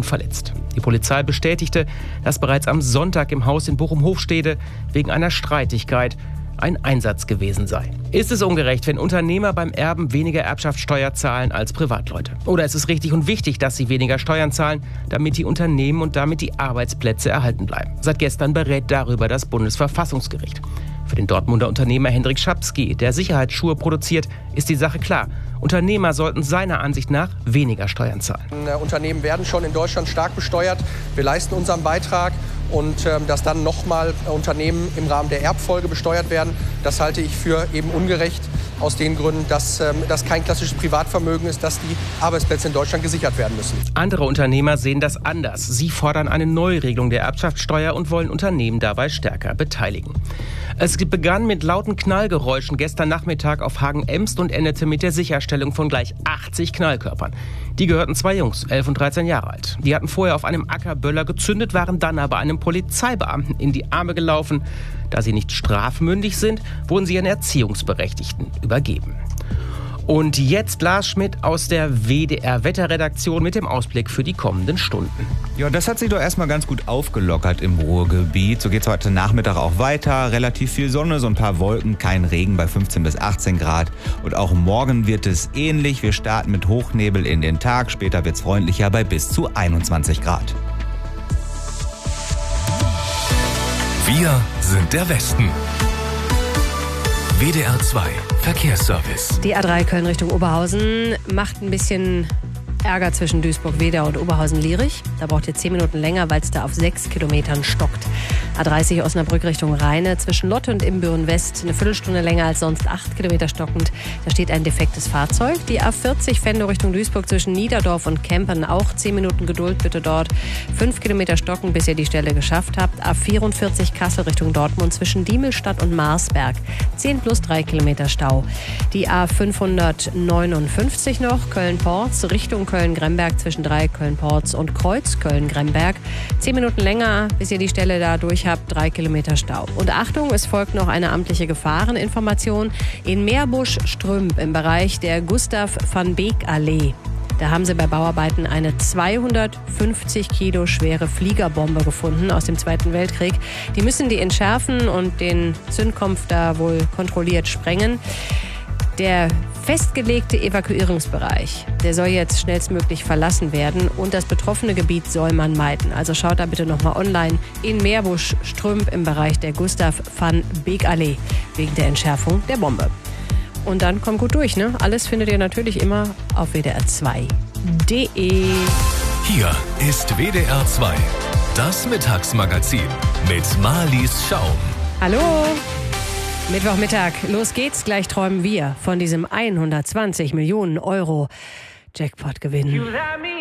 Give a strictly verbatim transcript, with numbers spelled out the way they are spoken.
wurden verletzt. Die Polizei bestätigte, dass bereits am Sonntag im Haus in Bochum-Hofstede wegen einer Streitigkeit ein Einsatz gewesen sei. Ist es ungerecht, wenn Unternehmer beim Erben weniger Erbschaftssteuer zahlen als Privatleute? Oder ist es richtig und wichtig, dass sie weniger Steuern zahlen, damit die Unternehmen und damit die Arbeitsplätze erhalten bleiben? Seit gestern berät darüber das Bundesverfassungsgericht. Für den Dortmunder Unternehmer Hendrik Schapski, der Sicherheitsschuhe produziert, ist die Sache klar. Unternehmer sollten seiner Ansicht nach weniger Steuern zahlen. Unternehmen werden schon in Deutschland stark besteuert. Wir leisten unseren Beitrag. Und ähm, dass dann nochmal Unternehmen im Rahmen der Erbfolge besteuert werden, das halte ich für eben ungerecht. Aus den Gründen, dass ähm, das kein klassisches Privatvermögen ist, dass die Arbeitsplätze in Deutschland gesichert werden müssen. Andere Unternehmer sehen das anders. Sie fordern eine Neuregelung der Erbschaftssteuer und wollen Unternehmen dabei stärker beteiligen. Es begann mit lauten Knallgeräuschen gestern Nachmittag auf Hagen-Emst und endete mit der Sicherstellung von gleich achtzig Knallkörpern. Die gehörten zwei Jungs, elf und dreizehn Jahre alt. Die hatten vorher auf einem Acker Böller gezündet, waren dann aber einem Polizeibeamten in die Arme gelaufen. Da sie nicht strafmündig sind, wurden sie an Erziehungsberechtigten übergeben. Und jetzt Lars Schmidt aus der W D R-Wetterredaktion mit dem Ausblick für die kommenden Stunden. Ja, das hat sich doch erstmal ganz gut aufgelockert im Ruhrgebiet. So geht es heute Nachmittag auch weiter. Relativ viel Sonne, so ein paar Wolken, kein Regen bei fünfzehn bis achtzehn Grad. Und auch morgen wird es ähnlich. Wir starten mit Hochnebel in den Tag. Später wird es freundlicher bei bis zu einundzwanzig Grad. Wir sind der Westen. W D R zwei Verkehrsservice. Die A drei Köln Richtung Oberhausen macht ein bisschen Ärger zwischen Duisburg-Wedau und Oberhausen-Lierich. Da braucht ihr zehn Minuten länger, weil es da auf sechs Kilometern stockt. A dreißig Osnabrück Richtung Rheine zwischen Lotte und Imbüren West eine Viertelstunde länger als sonst, acht Kilometer stockend. Da steht ein defektes Fahrzeug. Die A vierzig Venlo Richtung Duisburg zwischen Niederdorf und Kempen auch zehn Minuten Geduld bitte dort. fünf Kilometer stocken, bis ihr die Stelle geschafft habt. A vierundvierzig Kassel Richtung Dortmund zwischen Diemelstadt und Marsberg. zehn plus drei Kilometer Stau. Die A fünfhundertneunundfünfzig noch Köln-Porz Richtung Köln-Gremberg zwischen drei Köln-Porz und Kreuz Köln-Gremberg. Zehn Minuten länger, bis ihr die Stelle da durch habt, drei Kilometer Stau. Und Achtung, es folgt noch eine amtliche Gefahreninformation in Meerbusch-Strümp im Bereich der Gustav-van-Beek-Allee. Da haben sie bei Bauarbeiten eine zweihundertfünfzig Kilo schwere Fliegerbombe gefunden aus dem Zweiten Weltkrieg. Die müssen die entschärfen und den Zündkopf da wohl kontrolliert sprengen. Der festgelegte Evakuierungsbereich, der soll jetzt schnellstmöglich verlassen werden und das betroffene Gebiet soll man meiden. Also schaut da bitte nochmal online in Meerbusch-Strümp im Bereich der Gustav-van-Beek-Allee wegen der Entschärfung der Bombe. Und dann kommt gut durch, ne? Alles findet ihr natürlich immer auf W D R zwei punkt de. Hier ist W D R zwei, das Mittagsmagazin mit Marlies Schaum. Hallo! Mittwochmittag, los geht's. Gleich träumen wir von diesem hundertzwanzig Millionen Euro Jackpot gewinnen.